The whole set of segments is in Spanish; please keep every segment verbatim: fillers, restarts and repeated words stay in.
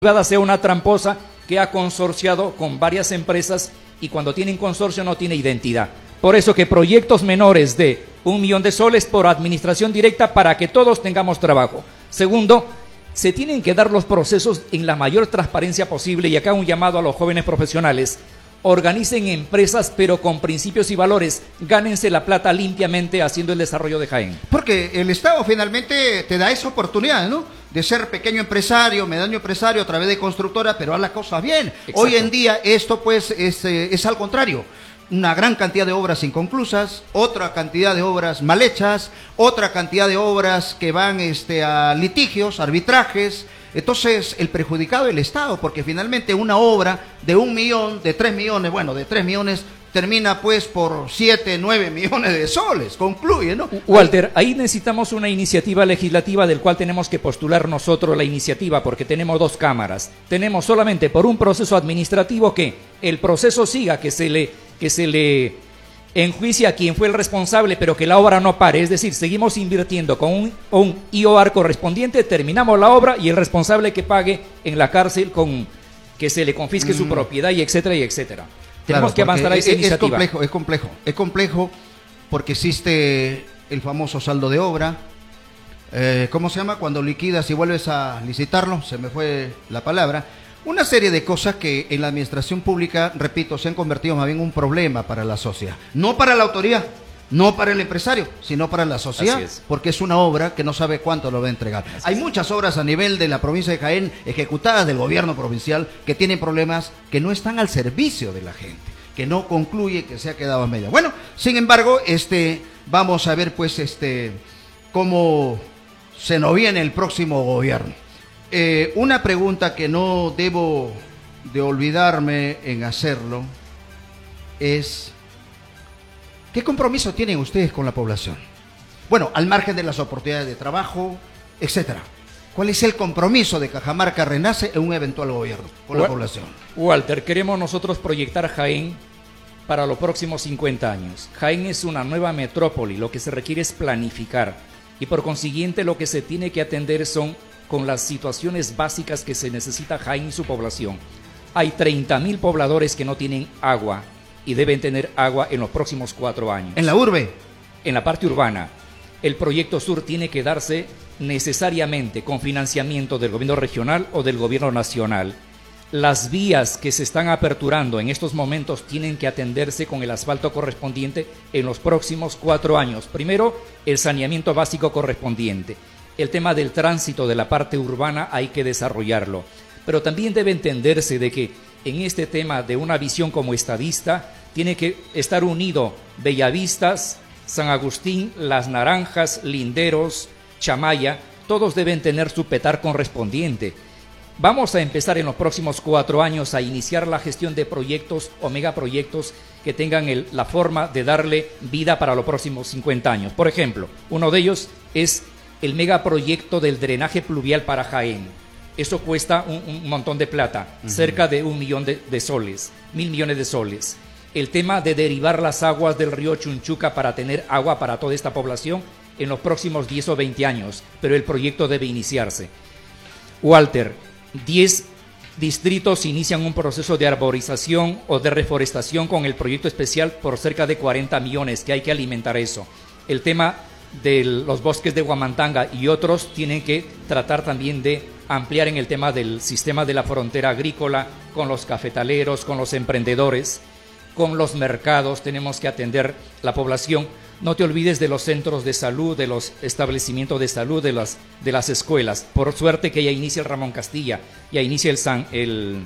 privada sea una tramposa que ha consorciado con varias empresas y cuando tienen consorcio no tiene identidad. Por eso que proyectos menores de un millón de soles por administración directa para que todos tengamos trabajo. Segundo, se tienen que dar los procesos en la mayor transparencia posible y acá un llamado a los jóvenes profesionales. Organicen empresas pero con principios y valores, gánense la plata limpiamente haciendo el desarrollo de Jaén. Porque el Estado finalmente te da esa oportunidad, ¿no? De ser pequeño empresario, mediano empresario a través de constructora, pero haz las cosas bien. Exacto. Hoy en día esto pues es, eh, es al contrario. Una gran cantidad de obras inconclusas, otra cantidad de obras mal hechas, otra cantidad de obras que van este, a litigios, arbitrajes. Entonces, el perjudicado es el Estado, porque finalmente una obra de un millón, de tres millones, bueno, de tres millones, termina pues por siete, nueve millones de soles, concluye, ¿no? Walter, ahí necesitamos una iniciativa legislativa del cual tenemos que postular nosotros la iniciativa, porque tenemos dos cámaras. Tenemos solamente por un proceso administrativo que el proceso siga, que se le, que se le enjuicia a quien fue el responsable, pero que la obra no pare. Es decir, seguimos invirtiendo con un, un I O A R correspondiente, terminamos la obra y el responsable que pague en la cárcel con que se le confisque mm. su propiedad y etcétera y etcétera. Tenemos claro, que avanzar a esa es, iniciativa. Es complejo, es complejo, es complejo porque existe el famoso saldo de obra. Eh, ¿Cómo se llama? Cuando liquidas y vuelves a licitarlo, se me fue la palabra. Una serie de cosas que en la administración pública, repito, se han convertido más bien en un problema para la sociedad. No para la autoridad, no para el empresario, sino para la sociedad, es. porque es una obra que no sabe cuánto lo va a entregar. Así Hay es. muchas obras a nivel de la provincia de Jaén, ejecutadas del gobierno provincial, que tienen problemas que no están al servicio de la gente, que no concluye, que se ha quedado a media. Bueno, sin embargo, este, vamos a ver pues este cómo se nos viene el próximo gobierno. Eh, una pregunta que no debo de olvidarme en hacerlo es: ¿qué compromiso tienen ustedes con la población? Bueno, al margen de las oportunidades de trabajo, etcétera. ¿Cuál es el compromiso de Cajamarca Renace en un eventual gobierno con la población? Walter, queremos nosotros proyectar Jaén para los próximos cincuenta años. Jaén es una nueva metrópoli, lo que se requiere es planificar y por consiguiente lo que se tiene que atender son con las situaciones básicas que se necesita Jaén y su población. Hay treinta mil pobladores que no tienen agua y deben tener agua en los próximos cuatro años. ¿En la urbe? En la parte urbana. El proyecto sur tiene que darse necesariamente con financiamiento del gobierno regional o del gobierno nacional. Las vías que se están aperturando en estos momentos tienen que atenderse con el asfalto correspondiente en los próximos cuatro años. Primero, el saneamiento básico correspondiente. El tema del tránsito de la parte urbana hay que desarrollarlo, pero también debe entenderse de que en este tema de una visión como estadista tiene que estar unido Bellavistas, San Agustín, Las Naranjas, Linderos, Chamaya, todos deben tener su petar correspondiente. Vamos a empezar en los próximos cuatro años a iniciar la gestión de proyectos o megaproyectos que tengan el, la forma de darle vida para los próximos cincuenta años. Por ejemplo, uno de ellos es el megaproyecto del drenaje pluvial para Jaén. Eso cuesta un, un montón de plata, uh-huh. cerca de un millón de, de soles, mil millones de soles. El tema de derivar las aguas del río Chunchuca para tener agua para toda esta población en los próximos diez o veinte años, pero el proyecto debe iniciarse. Walter, diez distritos inician un proceso de arborización o de reforestación con el proyecto especial por cerca de cuarenta millones, que hay que alimentar eso. El tema de los bosques de Huamantanga y otros tienen que tratar también de ampliar en el tema del sistema de la frontera agrícola, con los cafetaleros, con los emprendedores, con los mercados, tenemos que atender la población. No te olvides de los centros de salud, de los establecimientos de salud, de las, de las escuelas. Por suerte que ya inicia el Ramón Castilla, ya inicia el, San, el,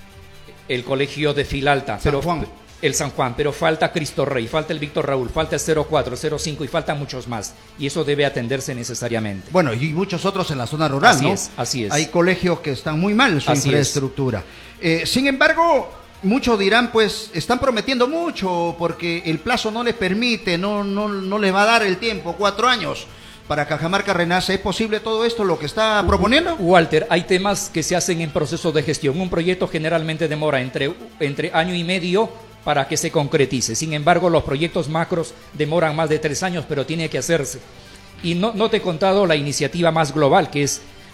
el colegio de Filalta. San pero, Juan. El San Juan, pero falta Cristo Rey, falta el Víctor Raúl, falta el cero cuatro, cero cinco y faltan muchos más. Y eso debe atenderse necesariamente. Bueno, y muchos otros en la zona rural, así ¿no? Es, así es. Hay colegios que están muy mal en su así infraestructura. Eh, sin embargo, muchos dirán, pues, están prometiendo mucho porque el plazo no les permite, no, no, no les va a dar el tiempo, cuatro años. Para Cajamarca Renace, ¿es posible todo esto, lo que está proponiendo? Walter, hay temas que se hacen en proceso de gestión. Un proyecto generalmente demora entre, entre año y medio para que se concretice. Sin embargo, los proyectos macros demoran más de tres años, pero tiene que hacerse. Y no, no te he contado la iniciativa más global, que es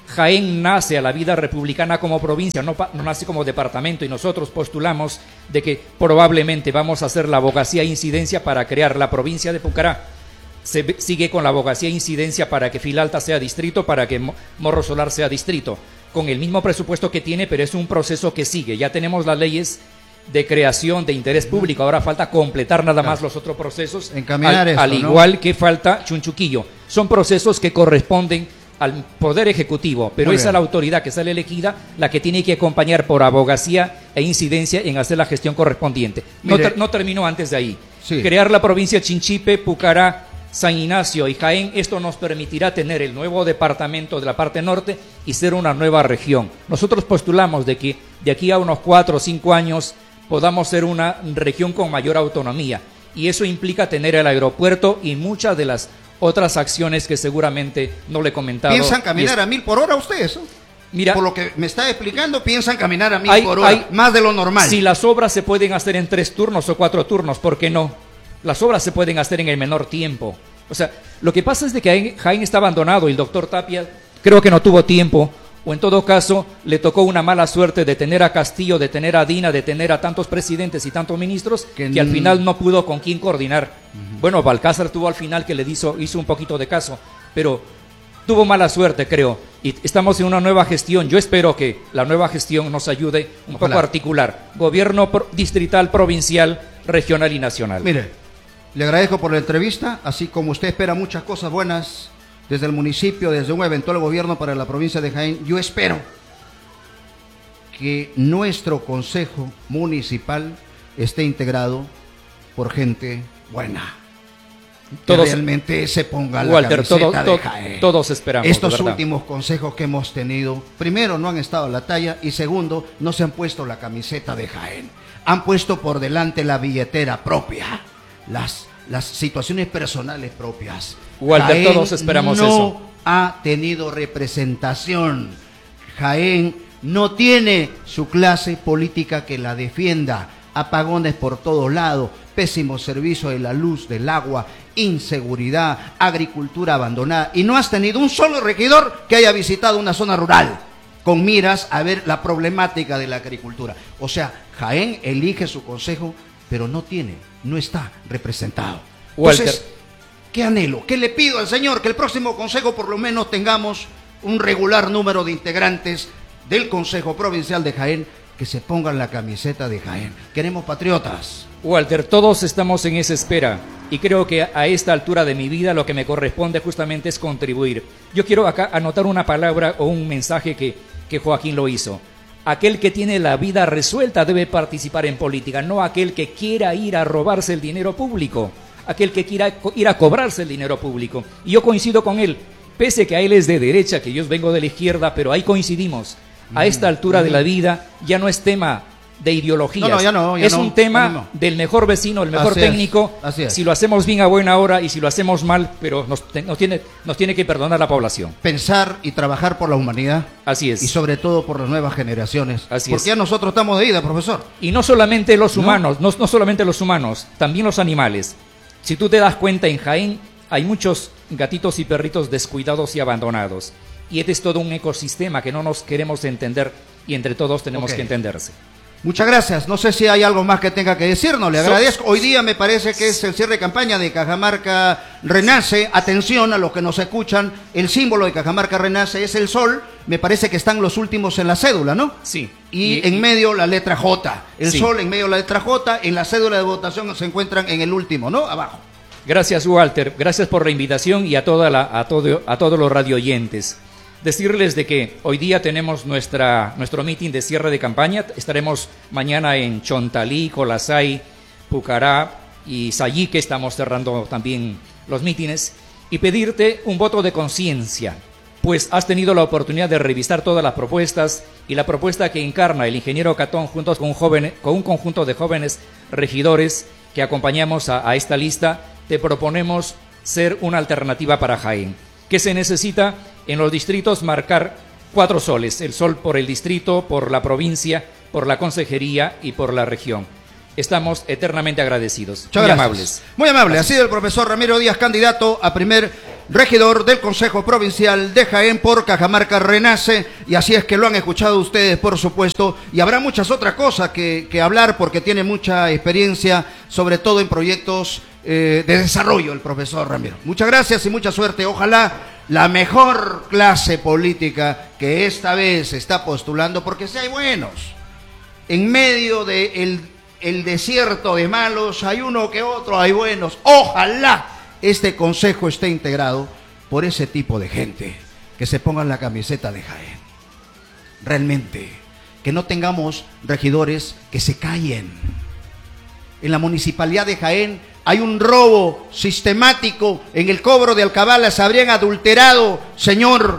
Jaén nace a la vida republicana como provincia, no, no nace como departamento, y nosotros postulamos de que probablemente vamos a hacer la abogacía e incidencia para crear la provincia de Pucará. Se sigue con la abogacía e incidencia para que Filalta sea distrito, para que Morro Solar sea distrito, con el mismo presupuesto que tiene, pero es un proceso que sigue. Ya tenemos las leyes de creación de interés público, ahora falta completar nada más los otros procesos, encaminar al, esto, al ¿no? igual que falta Chunchuquillo. Son procesos que corresponden al Poder Ejecutivo, pero Muy esa bien. es la autoridad que sale elegida la que tiene que acompañar por abogacía e incidencia en hacer la gestión correspondiente. No, Mire, ter, no termino antes de ahí. Sí. Crear la provincia de Chinchipe, Pucará, San Ignacio y Jaén, esto nos permitirá tener el nuevo departamento de la parte norte y ser una nueva región. Nosotros postulamos de que de aquí a unos cuatro o cinco años podamos ser una región con mayor autonomía, y eso implica tener el aeropuerto y muchas de las otras acciones que seguramente no le he comentado. ¿Piensan caminar es, a mil por hora ustedes? ¿no? Mira, por lo que me está explicando, piensan caminar a mil hay, por hora, hay, más de lo normal. Si las obras se pueden hacer en tres turnos o cuatro turnos, ¿por qué no? Las obras se pueden hacer en el menor tiempo. O sea, lo que pasa es de que Jaén está abandonado y el doctor Tapia creo que no tuvo tiempo, o en todo caso le tocó una mala suerte de tener a Castillo, de tener a Dina, de tener a tantos presidentes y tantos ministros que, que al final no pudo con quién coordinar. Uh-huh. Bueno, Balcázar tuvo al final que le hizo, hizo un poquito de caso, pero tuvo mala suerte, creo, y estamos en una nueva gestión. Yo espero que la nueva gestión nos ayude un Ojalá. poco a articular gobierno pro, distrital, provincial, regional y nacional. Mire, le agradezco por la entrevista, así como usted espera muchas cosas buenas desde el municipio, desde un eventual gobierno para la provincia de Jaén. Yo espero que nuestro consejo municipal esté integrado por gente buena. Todos, que realmente se ponga la Walter, camiseta todo, de to, Jaén. Todos esperamos. Estos últimos consejos que hemos tenido, primero, no han estado a la talla, y segundo, no se han puesto la camiseta de Jaén. Han puesto por delante la billetera propia, las, las situaciones personales propias. Walter, Jaén todos esperamos no eso. ha tenido representación. Jaén no tiene su clase política que la defienda. Apagones por todos lados, pésimo servicio de la luz, del agua, inseguridad, agricultura abandonada. Y no has tenido un solo regidor que haya visitado una zona rural con miras a ver la problemática de la agricultura. O sea, Jaén elige su consejo, pero no tiene, no está representado. Walter. Entonces, ¿qué anhelo? ¿Qué le pido al Señor? Que el próximo consejo por lo menos tengamos un regular número de integrantes del Consejo Provincial de Jaén que se pongan la camiseta de Jaén. Queremos patriotas. Walter, todos estamos en esa espera, y creo que a esta altura de mi vida lo que me corresponde justamente es contribuir. Yo quiero acá anotar una palabra o un mensaje que, que Joaquín lo hizo. Aquel que tiene la vida resuelta debe participar en política, no aquel que quiera ir a robarse el dinero público, aquel que quiera ir a cobrarse el dinero público. Y yo coincido con él, pese que a él es de derecha, que yo vengo de la izquierda, pero ahí coincidimos. A esta altura de la vida ya no es tema de ideologías, no, no, ya no, ya es no, un tema no. del mejor vecino, el mejor así técnico, es, así es. Si lo hacemos bien a buena hora y si lo hacemos mal, pero nos, nos, tiene, nos tiene que perdonar la población. Pensar y trabajar por la humanidad. Así es. Y sobre todo por las nuevas generaciones. Así Porque es. ya nosotros estamos de ida, profesor. Y no solamente los humanos, no, no, no solamente los humanos, también los animales. Si tú te das cuenta, en Jaén hay muchos gatitos y perritos descuidados y abandonados. Y este es todo un ecosistema que no nos queremos entender, y entre todos tenemos okay. que entenderse. Muchas gracias. No sé si hay algo más que tenga que decirnos. Le agradezco. Hoy día me parece que es el cierre de campaña de Cajamarca Renace. Atención a los que nos escuchan. El símbolo de Cajamarca Renace es el sol. Me parece que están los últimos en la cédula, ¿no? Sí. Y, y en medio la letra J. El sí. sol en medio la letra J. En la cédula de votación se encuentran en el último, ¿no? Abajo. Gracias, Walter. Gracias por la invitación y a, toda la, a, todo, a todos los radio oyentes. Decirles de que hoy día tenemos nuestra, nuestro meeting de cierre de campaña. Estaremos mañana en Chontalí, Colasay, Pucará y Sayique. Estamos cerrando también los mítines. Y pedirte un voto de conciencia, pues has tenido la oportunidad de revisar todas las propuestas, y la propuesta que encarna el ingeniero Catón junto con un, joven, con un conjunto de jóvenes regidores que acompañamos a, a esta lista, te proponemos ser una alternativa para Jaén. ¿Qué se necesita? En los distritos marcar cuatro soles, el sol por el distrito, por la provincia, por la consejería y por la región. Estamos eternamente agradecidos. Muchas Muy gracias. amables. Muy amable. Ha sido el profesor Ramiro Díaz, candidato a primer regidor del Consejo Provincial de Jaén por Cajamarca Renace, y así es que lo han escuchado ustedes, por supuesto, y habrá muchas otras cosas que, que hablar porque tiene mucha experiencia, sobre todo en proyectos eh, de desarrollo, el profesor Ramiro. Muchas gracias y mucha suerte. Ojalá la mejor clase política que esta vez se está postulando, porque si hay buenos, en medio del de el desierto de malos, hay uno que otro, hay buenos. Ojalá este consejo esté integrado por ese tipo de gente que se pongan la camiseta de Jaén. Realmente, que no tengamos regidores que se callen. En la municipalidad de Jaén hay un robo sistemático en el cobro de alcabalas. Habrían adulterado, señor,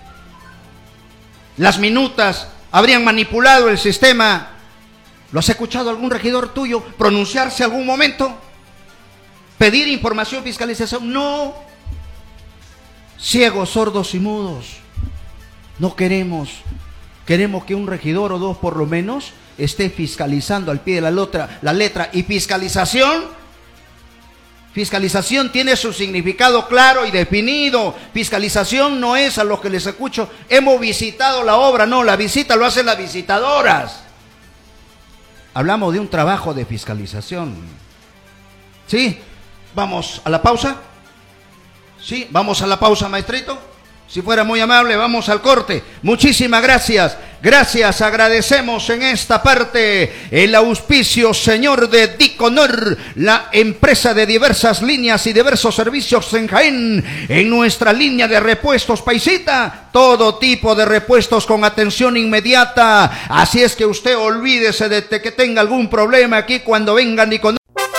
las minutas, habrían manipulado el sistema. ¿Lo has escuchado algún regidor tuyo pronunciarse algún momento? ¿Pedir información, fiscalización? No. Ciegos, sordos y mudos. No queremos. Queremos que un regidor o dos por lo menos esté fiscalizando al pie de la letra. La letra. ¿Y fiscalización? Fiscalización tiene su significado claro y definido. Fiscalización no es a los que les escucho: hemos visitado la obra. No, la visita lo hacen las visitadoras. Hablamos de un trabajo de fiscalización. ¿Sí? ¿Vamos a la pausa? ¿Sí? ¿Vamos a la pausa, maestrito? Si fuera muy amable, vamos al corte. Muchísimas gracias. Gracias, agradecemos en esta parte el auspicio, señor, de Diconor, la empresa de diversas líneas y diversos servicios en Jaén. En nuestra línea de repuestos, paisita, todo tipo de repuestos con atención inmediata. Así es que usted olvídese de que tenga algún problema aquí cuando venga Diconor.